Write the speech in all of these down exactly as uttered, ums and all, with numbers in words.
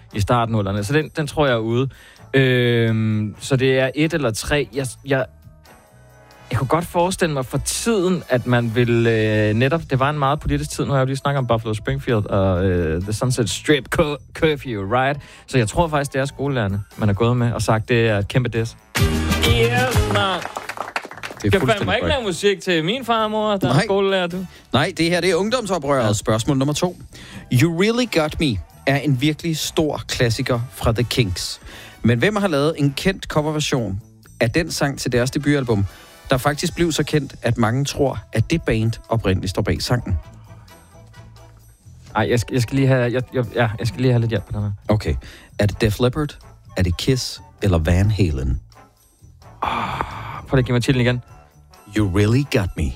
i startnullerne. Så den, den tror jeg er ude. Øhm, så det er et eller tre. Jeg, jeg, jeg kunne godt forestille mig for tiden, at man vil øh, netop... Det var en meget politisk tid. Nu har jeg jo lige snakket om Buffalo Springfield og øh, The Sunset Strip Curfew, right? Så jeg tror faktisk, det er skolelærerne, man er gået med og sagt, det er et kæmpe diss. Yes, man! Du kan fandme ikke lave musik til min far og mor, der Nej. er skolelærer, du. Nej, det her det er ungdomsoprøret. Ja. Spørgsmål nummer to. You Really Got Me er en virkelig stor klassiker fra The Kinks. Men hvem har lavet en kendt coverversion af den sang til deres debutalbum, der faktisk blev så kendt, at mange tror, at det band oprindeligt står bag sangen? Ej, jeg skal, jeg skal lige have, jeg, jeg, ja, jeg skal lige have lidt hjælp på den her. Okay. Er det Def Leppard? Er det Kiss? Eller Van Halen? Oh, prøv at give mig titlen igen. You Really Got Me.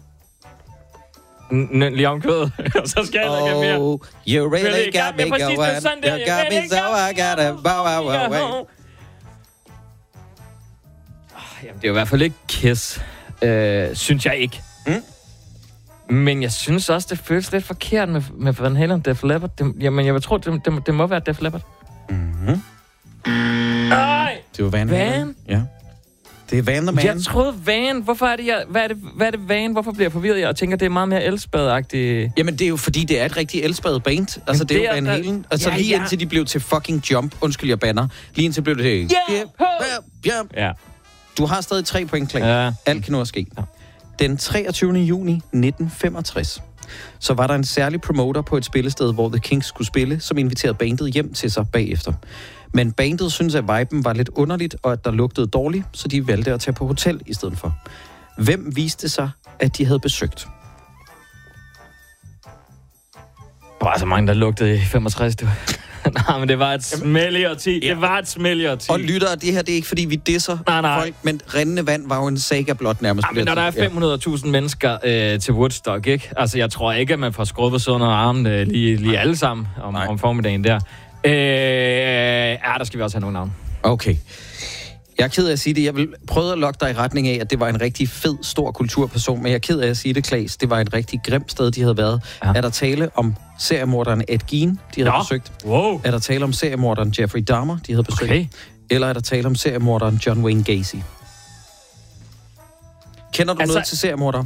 N- lige om kødet, så skal jeg ikke mere. Oh, you really, really got, got me going. You got me, so I gotta bow wow away. Jamen, det er jo i hvert fald ikke Kiss, øh, synes jeg ikke. Mm. Men jeg synes også, det føles lidt forkert med, med Van Halen og Def Leppard. Det, jamen, jeg vil tro, det, det, det må være Def Leppard. Mhm. Nej! Det var Van Halen. Van? Ja. Det er Van the Man. Jeg troede Van. Hvorfor er det, jeg, hvad, er det, hvad er det Van? Hvorfor bliver jeg forvirret? Jeg tænker, det er meget mere Elspad-agtigt. Jamen, det er jo fordi, det er et rigtig Elspad band. Altså, det, det er jo Van Halen. Altså, ja, lige ja. indtil de blev til fucking Jump. Undskyld, jeg banner. Lige indtil blev det til... Yeah, yeah, yeah. Ja. Du har stadig tre point, Kling. Ja. Alt kan nu ske. Ja. Den treogtyvende juni nitten femogtres, så var der en særlig promoter på et spillested, hvor The Kinks skulle spille, som inviterede bandet hjem til sig bagefter. Men bandet syntes, at viben var lidt underligt, og at der lugtede dårligt, så de valgte at tage på hotel i stedet for. Hvem viste sig, at de havde besøgt? Der var så mange, der lugtede i femogtres, du. Nej, men det var et smælligere ti. Ja. Det var et smælligere ti. Og lytter, det her, det er ikke fordi, vi disser nej, nej. folk, men rindende vand var jo en saga blot nærmest. Ja, men når der er fem hundrede tusind ja. mennesker øh, til Woodstock, ikke? Altså, jeg tror ikke, at man får skrubbet sådan under armen øh, lige, lige alle sammen om, om formiddagen der. Øh, ja, der skal vi også have nogle navn. Okay. Jeg er ked af at sige det. Jeg vil prøve at lokke dig i retning af, at det var en rigtig fed, stor kulturperson, men jeg er ked af at sige det, Claes. Det var et rigtig grimt sted, de havde været. Ja. Er der tale om seriemorderen Ed Gein, de havde ja. besøgt? Wow. Er der tale om seriemorderen Jeffrey Dahmer, de havde besøgt? Okay. Eller er der tale om seriemorderen John Wayne Gacy? Kender du altså, noget til seriemordere?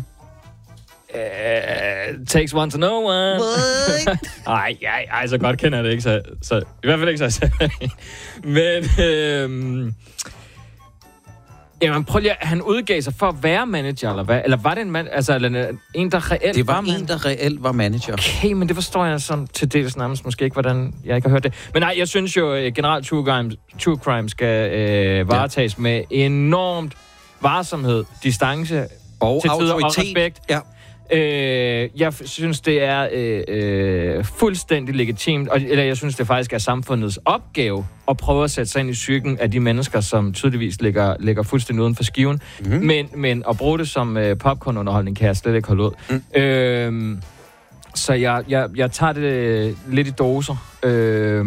Uh, takes one to know one. Ej, ej, ej, så godt kender jeg det ikke. Så, så, I hvert fald ikke så. Men... Øhm, Jamen, prøv lige, han udgav sig for at være manager, eller hvad? Eller var det en mand, altså eller en, der reelt det var, var en, man... der reelt var manager. Okay, men det forstår jeg sådan til dels nærmest måske ikke, hvordan jeg ikke har hørt det. Men nej, jeg synes jo, at generelt true crime, true crime skal øh, varetages ja. med enormt varsomhed, distance og til tider autoritet. Og respekt. Ja. Øh, jeg synes, det er øh, øh, fuldstændig legitimt, og, eller jeg synes, det faktisk er samfundets opgave at prøve at sætte sig ind i psyken af de mennesker, som tydeligvis ligger, ligger fuldstændig uden for skiven. Mm-hmm. Men, men at bruge det som øh, popcornunderholdning kan jeg slet ikke holde ud. Mm. Øh, så jeg, jeg, jeg tager det lidt i doser. Øh,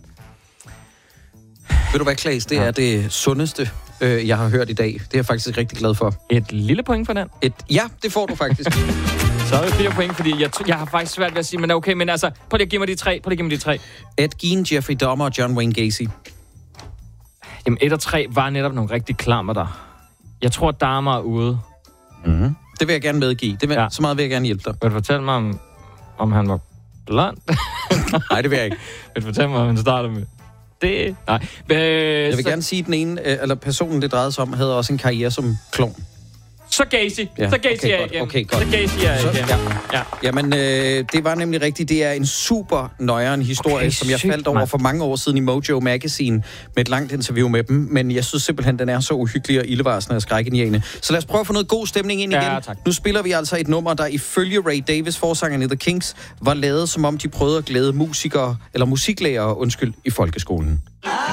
Ved du hvad, Claes? Det ja. er det sundeste, øh, jeg har hørt i dag. Det er jeg faktisk rigtig glad for. Et lille point for den? Et, ja, det får du faktisk. Så er det fire point, fordi jeg, jeg har faktisk svært ved at sige, men okay, men altså, prøv lige at give mig de tre. Prøv lige at give mig de tre. Ed Gein, Jeffrey Dahmer og John Wayne Gacy. Jamen, et og tre var netop nogle rigtig klammer der. Jeg tror, at Dahmer er ude. Mm-hmm. Det vil jeg gerne medgive. Det vil, ja. Så meget vil jeg gerne hjælpe dig. Vil du fortælle mig, om, om han var blond? Nej, det vil jeg ikke. Vil du fortælle mig, om han starter med... Det... Nej. Øh, jeg vil så... gerne sige, at den ene, eller personen, det drejede sig om, havde også en karriere som klovn. Så Gacy. Ja, så Gacy okay, er godt, igen. okay, godt. Så Gacy er så, igen. Ja. Ja. Jamen, øh, det var nemlig rigtigt. Det er en super nøjeren historie, okay, som jeg sygt, faldt over man. for mange år siden i Mojo Magazine med et langt interview med dem. Men jeg synes simpelthen, den er så uhyggelig og ildevarsende og skrækindjagende. Så lad os prøve at få noget god stemning ind igen. Ja, tak. Nu spiller vi altså et nummer, der ifølge Ray Davies, forsangeren i The Kinks, var lavet som om de prøvede at glæde musikere, eller musiklærere, undskyld, i folkeskolen.